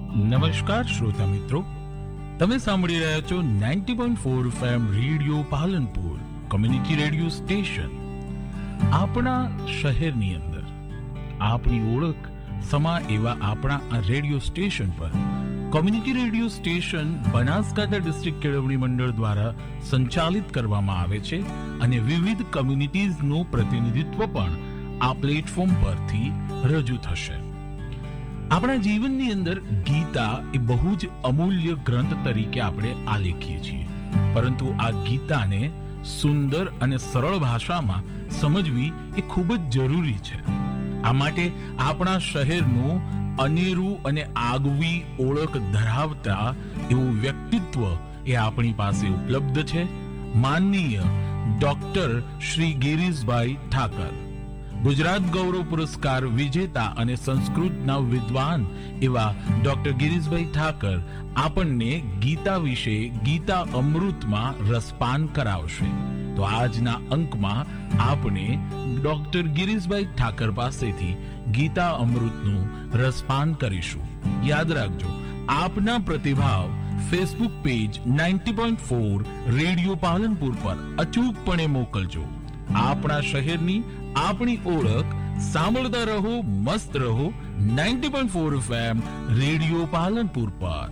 નમસ્કાર શ્રોતા મિત્રો, તમે સાંભળી રહ્યા છો 90.4 FM radio Palanpur community radio station. આપણા શહેરની અંદર આપણી ઓળખ સમા એવા આપણા આ રેડિયો સ્ટેશન પર community radio station Banaskantha district કેળવણી મંડળ દ્વારા સંચાલિત કરવામાં આવે છે અને વિવિધ કમ્યુનિટીઝનું પ્રતિનિધિત્વ પણ આ પ્લેટફોર્મ પરથી રજૂ થશે. આપણા જીવનની અંદર ગીતા એ બહુ જ અમૂલ્ય ગ્રંથ તરીકે આપણે આલેખીએ છીએ, પરંતુ આ ગીતાને સુંદર અને સરળ ભાષામાં સમજવી એ ખૂબ જ જરૂરી છે. આ માટે આપણા શહેરનું અનેરું અને આગવી ઓળખ ધરાવતા એવું વ્યક્તિત્વ એ આપણી પાસે ઉપલબ્ધ છે. માનનીય ડોક્ટર શ્રી ગિરીશભાઈ ઠાકર, ગુજરાત ગૌરવ પુરસ્કાર વિજેતા અને સંસ્કૃતના વિદ્વાન એવા ડોક્ટર ગિરીશભાઈ ઠાકર આપણને ગીતા વિશે ગીતા અમૃતમાં રસપાન કરાવશે. તો આજના અંકમાં આપણે ડોક્ટર ગિરીશભાઈ ઠાકર પાસેથી ગીતા અમૃતનું રસપાન કરીશું. યાદ રાખજો, આપના પ્રતિભાવ ફેસબુક પેજ 90.4 રેડિયો પાલનપુર પર અચૂકપણે મોકલજો. આપણા શહેરની આપણી ઓળખ સાંભળતા રહો, મસ્ત રહો. 90.4 FM રેડિયો પાલનપુર પર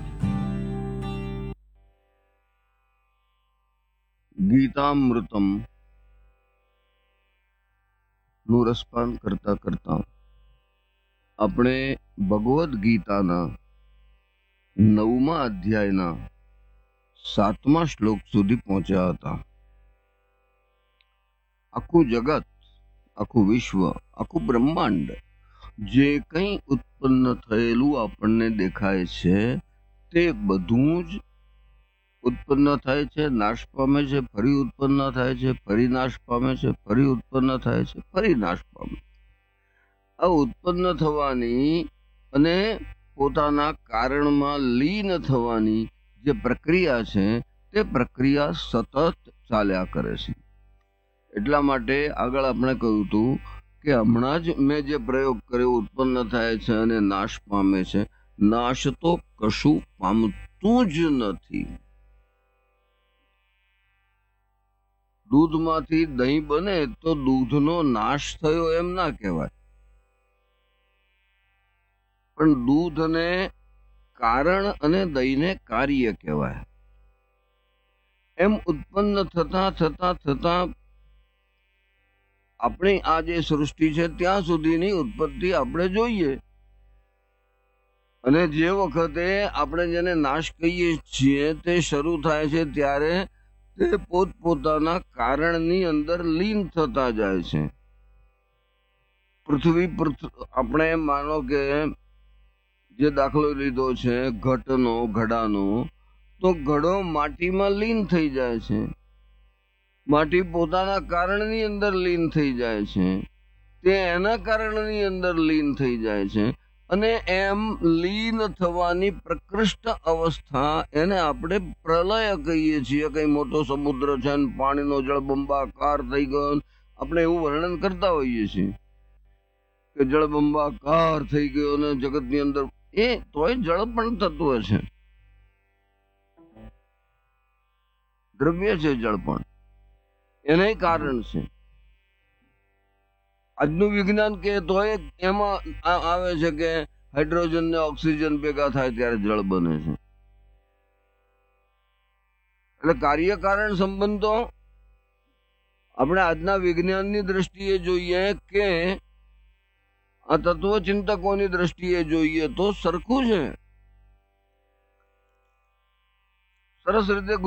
ગીતામૃતમ નું રસપાન કરતા કરતા આપણે ભગવદ્ ગીતાના 9મા અધ્યાયના 7મા શ્લોક સુધી પહોંચ્યા હતા. આખું જગત, આખું વિશ્વ, આખું બ્રહ્માંડ જે કંઈ ઉત્પન્ન થયેલું આપણને દેખાય છે તે બધું જ ઉત્પન્ન થાય છે, નાશ પામે છે, ફરી ઉત્પન્ન થાય છે, ફરી નાશ પામે છે, ફરી ઉત્પન્ન થાય છે, ફરી નાશ પામે. આ ઉત્પન્ન થવાની અને પોતાના કારણમાં લીન થવાની જે પ્રક્રિયા છે તે પ્રક્રિયા સતત ચાલ્યા કરે છે. એટલા માટે આગળ આપણે કહ્યું હતું કે હમણાં જ મેં જે પ્રયોગ કર્યો, ઉત્પન્ન થાય છે અને નાશ પામે છે. નાશ તો કશું પામતું જ નથી. દૂધમાંથી દહીં બને તો દૂધનો નાશ થયો એમ ના કહેવાય, પણ દૂધને કારણ અને દહીંને કાર્ય કહેવાય. એમ ઉત્પન્ન થતા થતા થતા આપણી આ જે સૃષ્ટિ છે ત્યાં સુધીની ઉત્પત્તિ આપણે જોઈએ, અને જે વખતે આપણે જેને નાશ કહીએ છીએ તે શરૂ થાય છે ત્યારે તે પોતપોતાના કારણની અંદર લીન થતા જાય છે. પૃથ્વી આપણે માનો કે જે દાખલો લીધો છે ઘટનો, ઘડાનો, તો ઘડો માટીમાં લીન થઈ જાય છે. માટી પોતાના કારણની અંદર લીન થઈ જાય છે, તે એના કારણની અંદર લીન થઈ જાય છે, અને એમ લીન થવાની પ્રકૃષ્ટ અવસ્થા એને આપણે પ્રલય કહીએ છીએ. કઈ મોટો સમુદ્ર છે ને પાણીનો જળબંબાકાર થઈ ગયો, આપણે એવું વર્ણન કરતા હોઈએ છીએ કે જળબંબાકાર થઈ ગયો અને જગતની અંદર, એ તોય જળ પણ તત્વ છે, દ્રવ્ય છે જળ પણ, એને કારણ છે. આજનું વિજ્ઞાન કે તોય એમાં આવે છે કે હાઇડ્રોજન ને ઓક્સિજન ભેગા થાય ત્યારે જળ બને છે. એટલે કાર્યકારણ સંબંધો આપણે આજના વિજ્ઞાનની દ્રષ્ટિએ જોઈએ કે આ તત્વચિંતકોની દ્રષ્ટિએ જોઈએ તો સરખું છે. સરસ રીતે